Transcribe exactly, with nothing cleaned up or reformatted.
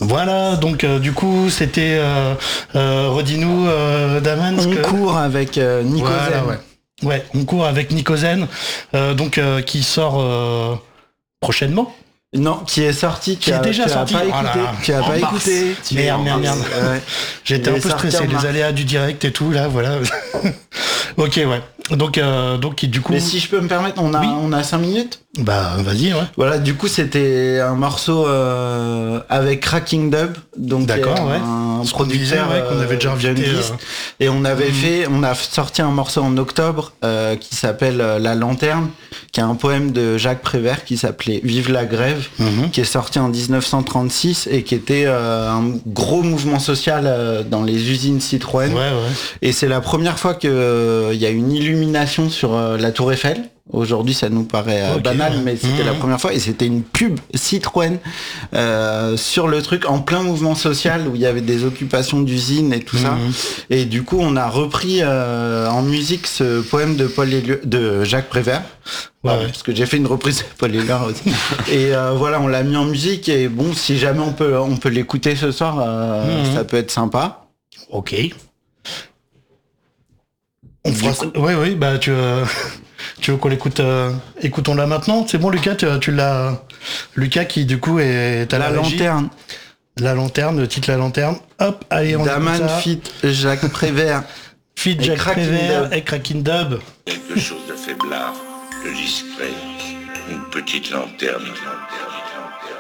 Voilà, donc euh, du coup, c'était euh, euh, redis-nous, euh, Daman. On que... court avec euh, Nico voilà, Zen. ouais. Ouais, on court avec Nico Zen, euh, donc euh, qui sort euh, prochainement. Non, qui est sorti, qui est déjà sorti. Pas Oh écouté, là là. tu as En pas mars. écouté. Tu Merde, merde, merde. Ouais. J'étais Il un est peu sorti stressé, en les mars. aléas du direct et tout, là, voilà. Ok, ouais. Donc, euh, donc du coup. Mais si je peux me permettre, on a, Oui. on a cinq minutes. Bah, vas-y, ouais. Voilà, du coup, c'était un morceau euh, avec Cracking Dub, donc D'accord, qui est ouais. un Ce qu'on disait, producteur ouais, qu'on avait déjà euh, invité, jungliste. euh. Et on avait Mhm. fait, on a sorti un morceau en octobre euh, qui s'appelle euh, La Lanterne, qui est un poème de Jacques Prévert qui s'appelait Vive la grève, Mhm. qui est sorti en dix-neuf cent trente-six et qui était euh, un gros mouvement social euh, dans les usines Citroën. Ouais, ouais. Et c'est la première fois qu'il euh, y a une illumination sur euh, la Tour Eiffel. Aujourd'hui, ça nous paraît euh, Ok, banal, ouais. mais c'était Mmh. la première fois. Et c'était une pub Citroën euh, sur le truc en plein mouvement social où il y avait des occupations d'usines et tout ça. Mhm. Et du coup, on a repris euh, en musique ce poème de Paul Éluard, de Jacques Prévert. Ouais, Pardon, ouais. Parce que j'ai fait une reprise de Paul Éluard aussi. Et euh, voilà, on l'a mis en musique. Et bon, si jamais on peut, on peut l'écouter ce soir, euh, Mhm. ça peut être sympa. Ok. On Du fera coup- ça. Oui, oui, bah tu veux, tu veux qu'on l'écoute, euh, écoutons-la maintenant. C'est bon, Lucas, tu, tu l'as. Lucas qui du coup est à la, La régie. lanterne. La lanterne, le titre La Lanterne. Hop, allez, on écoute Daman ça. fit Jacques Prévert. Feed et Jack Cracking Prévert Dub. et Cracking Dub. Quelque chose de faiblard, de discret, une petite lanterne.